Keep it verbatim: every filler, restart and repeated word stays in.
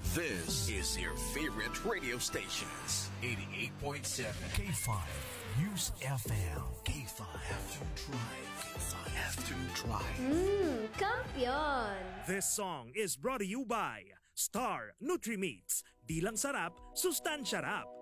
This is your favorite radio stations. eighty-eight point seven K five News F M. K five. Have to try. K five. Have to try. Mmm, kampiyon! This song is brought to you by Star Nutri-Meats. Di lang sarap, sustansya rap.